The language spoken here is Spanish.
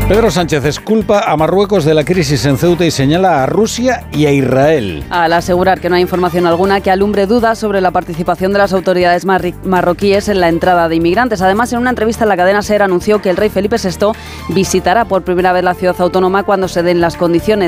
Pedro Sánchez exculpa a Marruecos de la crisis en Ceuta y señala a Rusia y a Israel. Al asegurar que no hay información alguna que alumbre dudas sobre la participación de las autoridades marroquíes en la entrada de inmigrantes. Además, en una entrevista en la cadena SER anunció que el rey Felipe VI visitará por primera vez la ciudad autónoma cuando se den las condiciones.